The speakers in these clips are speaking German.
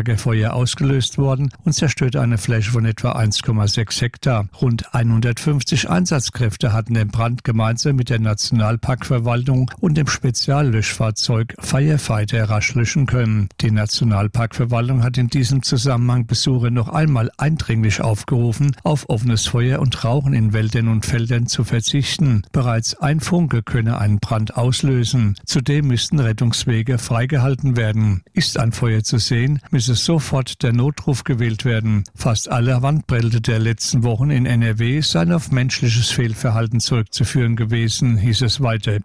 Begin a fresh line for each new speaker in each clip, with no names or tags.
Lagerfeuer ausgelöst worden und zerstörte eine Fläche von etwa 1,6 Hektar. Rund 150 Einsatzkräfte hatten den Brand gemeinsam mit der Nationalparkverwaltung und dem Speziallöschfahrzeug Firefighter rasch löschen können. Die Nationalparkverwaltung hat in diesem Zusammenhang Besucher noch einmal eindringlich aufgerufen, auf offenes Feuer und Rauchen in Wäldern und Feldern zu verzichten. Bereits ein Funke könne einen Brand auslösen. Zudem müssten Rettungswege freigehalten werden. Ist ein Feuer zu sehen, müsse sofort der Notruf gewählt werden. Fast alle Waldbrände der letzten Wochen in NRW seien auf menschliches Fehlverhalten zurückzuführen gewesen, hieß es weiter.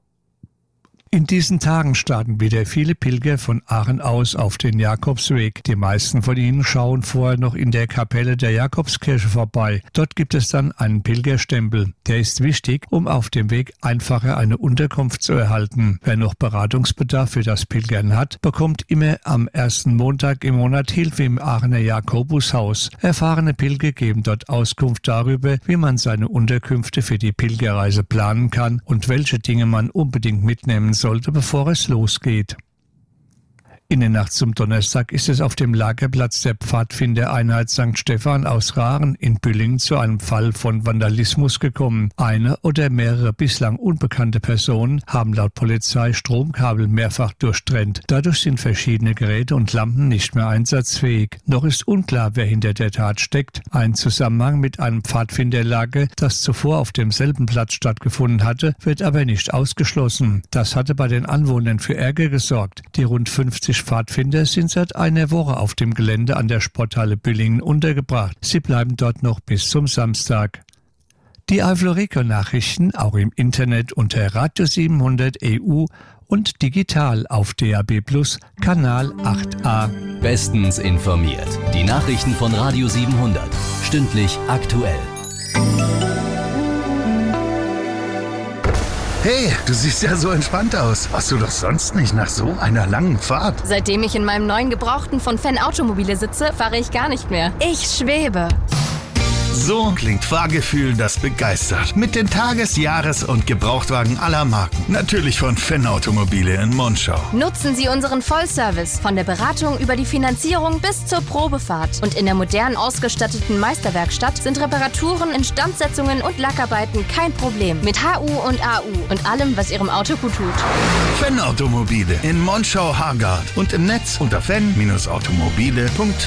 In diesen Tagen starten wieder viele Pilger von Aachen aus auf den Jakobsweg. Die meisten von ihnen schauen vorher noch in der Kapelle der Jakobskirche vorbei. Dort gibt es dann einen Pilgerstempel. Der ist wichtig, um auf dem Weg einfacher eine Unterkunft zu erhalten. Wer noch Beratungsbedarf für das Pilgern hat, bekommt immer am ersten Montag im Monat Hilfe im Aachener Jakobushaus. Erfahrene Pilger geben dort Auskunft darüber, wie man seine Unterkünfte für die Pilgerreise planen kann und welche Dinge man unbedingt mitnehmen sollte, bevor es losgeht. In der Nacht zum Donnerstag ist es auf dem Lagerplatz der Pfadfindereinheit St. Stephan aus Rahren in Büllingen zu einem Fall von Vandalismus gekommen. Eine oder mehrere bislang unbekannte Personen haben laut Polizei Stromkabel mehrfach durchtrennt. Dadurch sind verschiedene Geräte und Lampen nicht mehr einsatzfähig. Noch ist unklar, wer hinter der Tat steckt. Ein Zusammenhang mit einem Pfadfinderlager, das zuvor auf demselben Platz stattgefunden hatte, wird aber nicht ausgeschlossen. Das hatte bei den Anwohnern für Ärger gesorgt. Die rund 50 Pfadfinder sind seit einer Woche auf dem Gelände an der Sporthalle Büllingen untergebracht. Sie bleiben dort noch bis zum Samstag. Die Eifel-Region-Nachrichten auch im Internet unter Radio 700 EU und digital auf DAB+ Kanal 8a.
Bestens informiert. Die Nachrichten von Radio 700. Stündlich aktuell.
Hey, du siehst ja so entspannt aus. Warst du doch sonst nicht nach so einer langen Fahrt?
Seitdem ich in meinem neuen Gebrauchten von Fan Automobile sitze, fahre ich gar nicht mehr. Ich schwebe.
So klingt Fahrgefühl, das begeistert. Mit den Tages-, Jahres- und Gebrauchtwagen aller Marken. Natürlich von Fan Automobile in Monschau.
Nutzen Sie unseren Vollservice von der Beratung über die Finanzierung bis zur Probefahrt. Und in der modern ausgestatteten Meisterwerkstatt sind Reparaturen, Instandsetzungen und Lackarbeiten kein Problem. Mit HU und AU und allem, was Ihrem Auto gut tut.
Fan Automobile in Monschau-Hargard und im Netz unter fan-automobile.de.